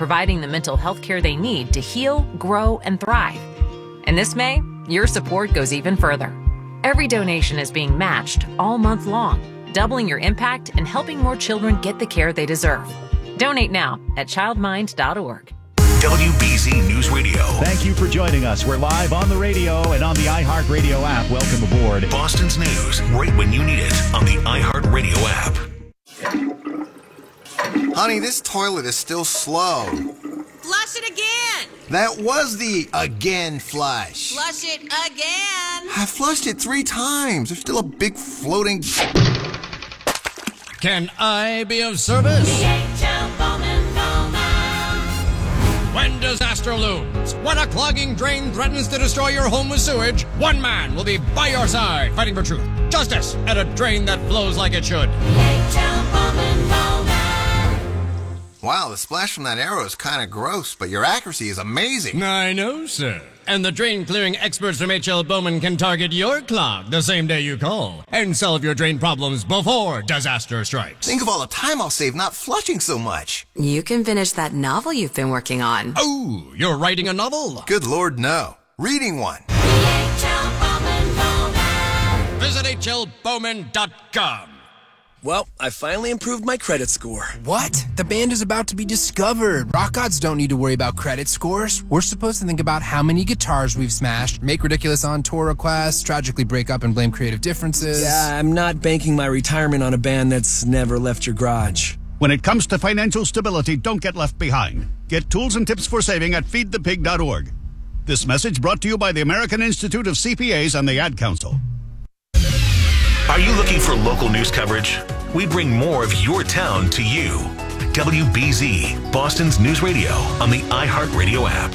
providing the mental health care they need to heal, grow, and thrive. And this May, your support goes even further. Every donation is being matched all month long, doubling your impact and helping more children get the care they deserve. Donate now at childmind.org. WBZ News Radio. Thank you for joining us. We're live on the radio and on the iHeartRadio app. Welcome aboard. Boston's news right when you need it on the iHeartRadio app. Honey, this toilet is still slow. Flush it again. That was the again flush. Flush it again. I flushed it 3 times. There's still a big floating... Can I be of service? DHL Bowman. When disaster looms, when a clogging drain threatens to destroy your home with sewage, one man will be by your side fighting for truth, justice, and a drain that flows like it should. DHL Bowman. Wow, the splash from that arrow is kind of gross, but your accuracy is amazing. I know, sir. And the drain clearing experts from H.L. Bowman can target your clog the same day you call and solve your drain problems before disaster strikes. Think of all the time I'll save not flushing so much. You can finish that novel you've been working on. Oh, you're writing a novel? Good Lord, no. Reading one. DHL Bowman. Visit hlbowman.com. Well, I finally improved my credit score. What? The band is about to be discovered. Rock gods don't need to worry about credit scores. We're supposed to think about how many guitars we've smashed, make ridiculous on-tour requests, tragically break up and blame creative differences. Yeah, I'm not banking my retirement on a band that's never left your garage. When it comes to financial stability, don't get left behind. Get tools and tips for saving at feedthepig.org. This message brought to you by the American Institute of CPAs and the Ad Council. Are you looking for local news coverage? We bring more of your town to you. WBZ, Boston's news radio on the iHeartRadio app.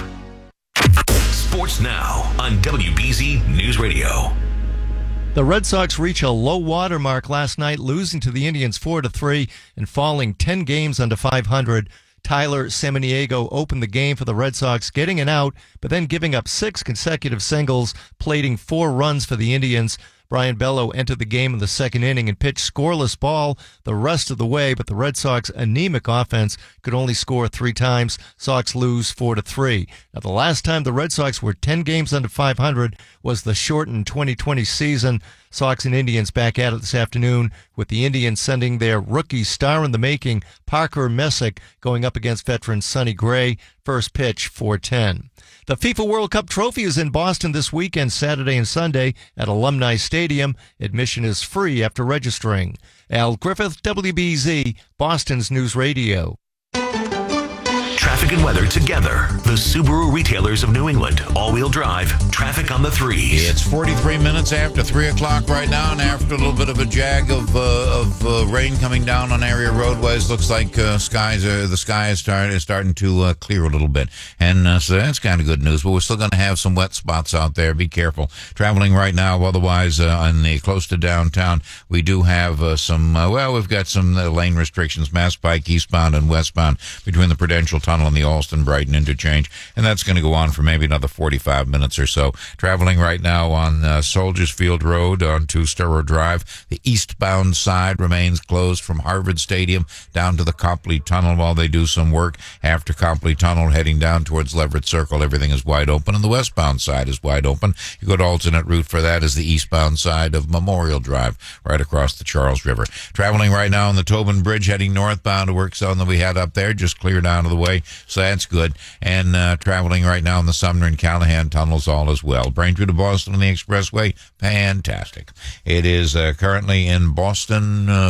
Sports now on WBZ News Radio. The Red Sox reach a low water mark last night, losing to the Indians 4-3 and falling 10 games under 500. Tyler Samaniego opened the game for the Red Sox, getting an out, but then giving up 6 consecutive singles, plating 4 runs for the Indians. Brian Bello entered the game in the second inning and pitched scoreless ball the rest of the way, but the Red Sox anemic offense could only score 3 times. Sox lose 4-3. Now, the last time the Red Sox were 10 games under 500 was the shortened 2020 season. Sox and Indians back at it this afternoon, with the Indians sending their rookie star-in-the-making Parker Messick going up against veteran Sonny Gray. First pitch, 4:10. The FIFA World Cup trophy is in Boston this weekend, Saturday and Sunday at Alumni Stadium. Admission is free after registering. Al Griffith, WBZ, Boston's News Radio. Traffic and weather together. The Subaru retailers of New England. All-wheel drive. Traffic on the 3s. It's 43 minutes after 3 o'clock right now, and after a little bit of a jag of rain coming down on area roadways, looks like the sky is starting to clear a little bit. And so that's kind of good news, but we're still going to have some wet spots out there. Be careful. Traveling right now, otherwise, close to downtown, we do have we've got some lane restrictions, Mass Pike eastbound and westbound between the Prudential Tunnel and the Alston-Brighton interchange, and that's going to go on for maybe another 45 minutes or so. Traveling right now on Soldiers Field Road onto Sturrow Drive, the eastbound side remains closed from Harvard Stadium down to the Copley Tunnel while they do some work. After Copley Tunnel, heading down towards Leverett Circle, everything is wide open, and the westbound side is wide open. You go to alternate route for that is the eastbound side of Memorial Drive, right across the Charles River. Traveling right now on the Tobin Bridge, heading northbound, a work zone that we had up there just cleared out of the way, so that's good. And traveling right now in the Sumner and Callahan tunnels all as well. Braintree to Boston on the expressway, fantastic. It is currently in Boston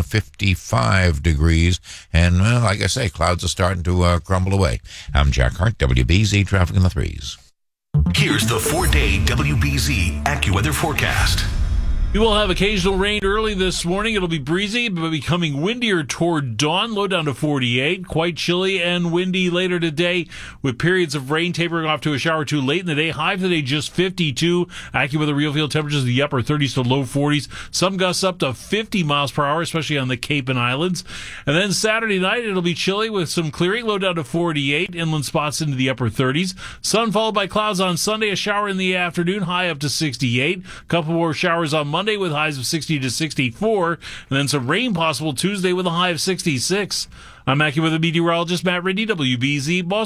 55 degrees, and like I say, clouds are starting to crumble away. I'm Jack Hart, WBZ Traffic in the 3s. Here's the 4-day WBZ AccuWeather forecast. We will have occasional rain early this morning. It'll be breezy, but becoming windier toward dawn, low down to 48. Quite chilly and windy later today, with periods of rain tapering off to a shower or two late in the day. High for the day just 52. AccuWeather real field temperatures in the upper 30s to low 40s. Some gusts up to 50 miles per hour, especially on the Cape and Islands. And then Saturday night, it'll be chilly with some clearing, low down to 48. Inland spots into the upper 30s. Sun followed by clouds on Sunday. A shower in the afternoon, high up to 68. A couple more showers on Monday with highs of 60 to 64, and then some rain possible Tuesday with a high of 66. I'm AccuWeather meteorologist Matt Ridley, WBZ Boston.